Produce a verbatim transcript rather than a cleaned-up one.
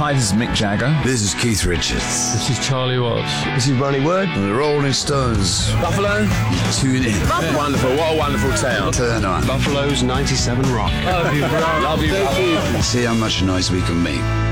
Hi, this is Mick Jagger. This is Keith Richards. This is Charlie Watts. This is Ronnie Wood. The Rolling Stones. Buffalo. You tune in. Yeah. Wonderful. What a wonderful town. Turn on. Buffalo's ninety-seven Rock. Love you, bro. Love you, See how much noise we can make.